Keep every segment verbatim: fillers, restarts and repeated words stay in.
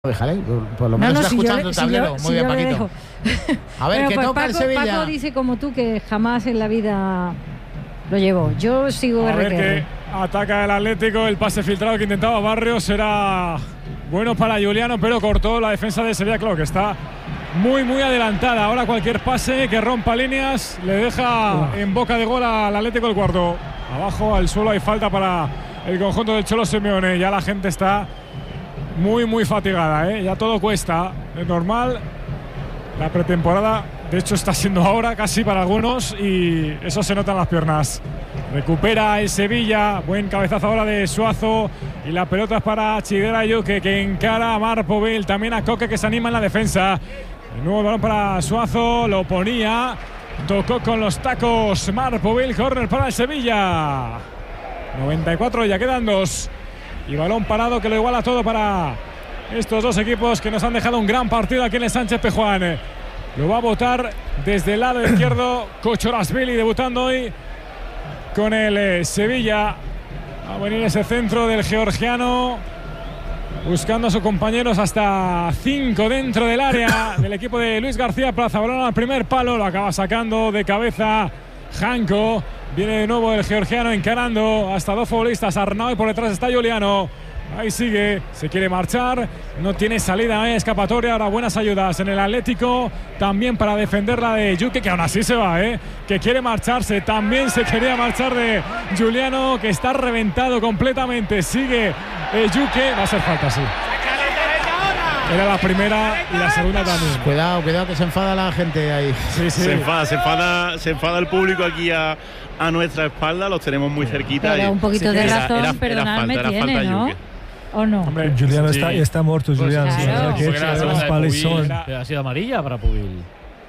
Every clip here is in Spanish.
Déjale, por, por lo menos no, no, está si escuchando el tablero. Si yo, Muy si bien, Paquito. A ver, que pues toca Paco, el Sevilla. Paco dice como tú que jamás en la vida lo llevó. Yo sigo a R Q R. ver que ataca el Atlético, el pase filtrado que intentaba Barrios era bueno para Juliano, pero cortó la defensa de Sevilla, claro que está muy muy adelantada. Ahora cualquier pase que rompa líneas le deja en boca de gol al Atlético el cuarto. Abajo al suelo hay falta para el conjunto del Cholo Simeone. Ya la gente está muy muy fatigada, ¿eh? Ya todo cuesta, es normal. La pretemporada de hecho está siendo ahora casi para algunos y eso se nota en las piernas. Recupera el Sevilla, buen cabezazo ahora de Suazo y la pelota es para Chidera Yuque, que encara a Marpovil, también a Coque, que se anima en la defensa. El nuevo balón para Suazo, lo ponía, tocó con los tacos Marpovil, córner para el Sevilla. noventa y cuatro, ya quedan dos. Y balón parado que lo iguala todo para estos dos equipos que nos han dejado un gran partido aquí en el Sánchez Pizjuán. Lo va a votar desde el lado izquierdo Kochorazvili, debutando hoy con el eh, Sevilla. Va a venir ese centro del georgiano, buscando a sus compañeros, hasta cinco dentro del área del equipo de Luis García Plaza. Balón al primer palo, lo acaba sacando de cabeza Janko. Viene de nuevo el georgiano encarando hasta dos futbolistas, Arnau, y por detrás está Juliano. Ahí sigue, se quiere marchar, no tiene salida, ¿eh? Escapatoria. Ahora buenas ayudas en el Atlético, también para defender la de Yuque, que aún así se va, ¿eh? Que quiere marcharse, también se quería marchar de Juliano, que está reventado completamente. Sigue eh, Yuque, va a ser falta, sí. Era la primera y la segunda también. Cuidado, cuidado que se enfada la gente ahí. Sí, sí. Se enfada, se enfada, se enfada el público aquí a, a nuestra espalda, los tenemos muy cerquita. Pero y, un poquito sí, de razón, era, era, perdonadme, era falta, tiene, era ¿no? ¿O no? Hombre, Juliano sí. está, está muerto, Juliano. Pues claro. Sí, sí, era, ha sido amarilla para Pubil.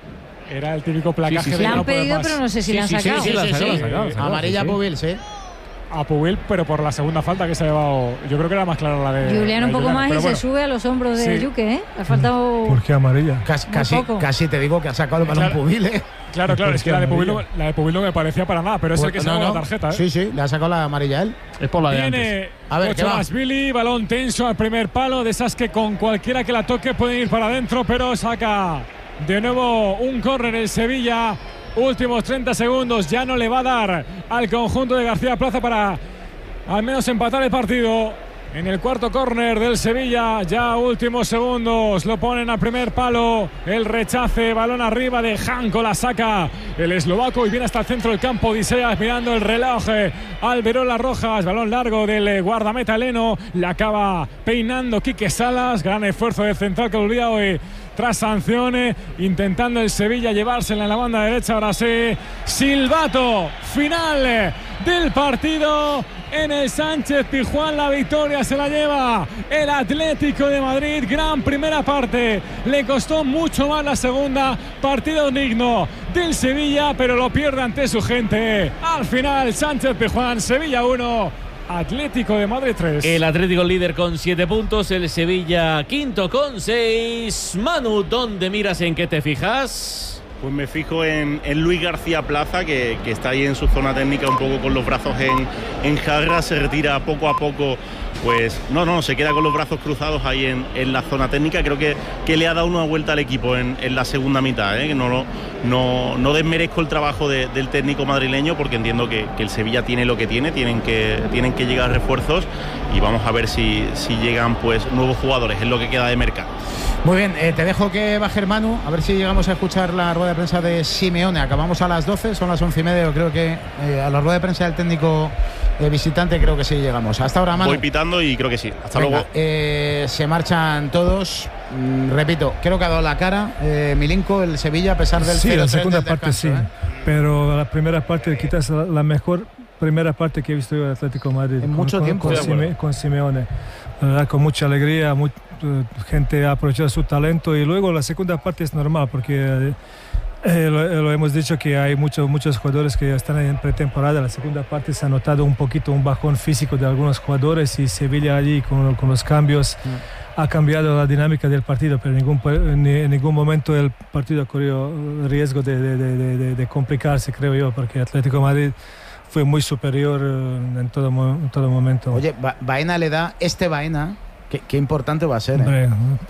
Era el típico placaje. Sí, sí, sí. de Le han no pedido, más. pero no sé si sí, la han sí, sacado. Sí, sí, sí, sí, sí, sí. sacado, sacado, amarilla sí. Pubil, sí. A Pubil, pero por la segunda falta que se ha llevado. Yo creo que era más clara la de Juliano un poco Juliano, más y bueno. se sube a los hombros de Sí. Yuque, ¿eh? Le ha faltado. ¿Por qué amarilla? Casi, casi, casi te digo que ha sacado el balón Claro. Pubil, ¿eh? Claro, claro, es que la de, Pubil no, la de Pubil no me parecía para nada, pero es Pues, el que no, se ha no. la tarjeta, ¿eh? Sí, sí, le ha sacado la amarilla a él. Es por la de Viene antes. A ver, ¿qué va? Billy, balón tenso al primer palo, de esas que con cualquiera que la toque pueden ir para adentro, pero saca de nuevo un córner el Sevilla. Últimos treinta segundos, ya no le va a dar al conjunto de García Plaza para al menos empatar el partido. En el cuarto córner del Sevilla, ya últimos segundos, lo ponen al primer palo, el rechace, balón arriba de Janko, la saca el eslovaco y viene hasta el centro del campo. Odiseas mirando el reloj, Alberola Rojas, balón largo del guardameta Leno, la acaba peinando Quique Salas, gran esfuerzo del central que volvía hoy tras sanciones, intentando el Sevilla llevársela en la banda derecha. Ahora sí, silbato final del partido en el Sánchez Pizjuán. La victoria se la lleva el Atlético de Madrid. Gran primera parte, le costó mucho más la segunda. Partido digno del Sevilla, pero lo pierde ante su gente. Al final, Sánchez Pizjuán, Sevilla uno, Atlético de Madrid tres. El Atlético líder con siete puntos, el Sevilla quinto con seis. Manu, ¿dónde miras, en qué te fijas? Pues me fijo en, en Luis García Plaza, que, que está ahí en su zona técnica un poco con los brazos en, en jarra, se retira poco a poco. Pues no, no, se queda con los brazos cruzados ahí en, en la zona técnica. Creo que, que le ha dado una vuelta al equipo en, en la segunda mitad, ¿eh? Que no, no, no desmerezco el trabajo de, del técnico madrileño, porque entiendo que, que el Sevilla tiene lo que tiene, tienen que, tienen que llegar refuerzos y vamos a ver si, si llegan pues nuevos jugadores, es lo que queda de mercado. Muy bien, eh, te dejo que baje Manu, a ver si llegamos a escuchar la rueda de prensa de Simeone. Acabamos a las doce, son las once y media. Yo creo que eh, a la rueda de prensa del técnico eh, visitante creo que sí llegamos. Hasta ahora, Manu. Voy pitando y creo que sí. Hasta Venga, luego. Eh, se marchan todos. Mm, repito, creo que ha dado la cara eh, Milinko, el Sevilla, a pesar del sí, cero tres la segunda del parte descanso, sí, ¿eh? pero la primera parte quizás la, la mejor primera parte que he visto yo del Atlético de Madrid. En con, mucho con, tiempo. Con, Sime, con Simeone. La verdad, con mucha alegría, muy, uh, gente ha aprovechado su talento y luego la segunda parte es normal porque eh, eh, lo, lo hemos dicho que hay muchos muchos jugadores que están en pretemporada. La segunda parte se ha notado un poquito un bajón físico de algunos jugadores y Sevilla allí con, con los cambios mm. ha cambiado la dinámica del partido, pero en ningún, en ningún momento el partido corrió riesgo de, de, de, de, de complicarse, creo yo, porque Atlético de Madrid fue muy superior en todo, en todo momento. Oye, Baena le da, este Baena Qué, qué importante va a ser. Hombre, ¿eh?